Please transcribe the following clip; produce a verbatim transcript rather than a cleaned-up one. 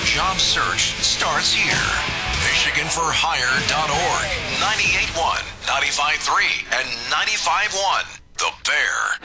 job search starts here. Michigan for Hire dot org, ninety-eight point one, ninety-five point three, and ninety-five point one. The Bear.